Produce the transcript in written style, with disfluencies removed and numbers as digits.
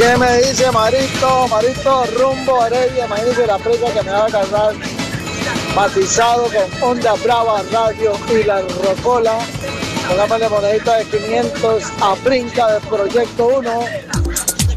¿Qué me dice Marito? Marito, rumbo a Heredia. Imagínense la presa que me va a agarrar, matizado con Onda Brava Radio y la Rocola. Pongámosle monedita de 500 a brinca del Proyecto 1.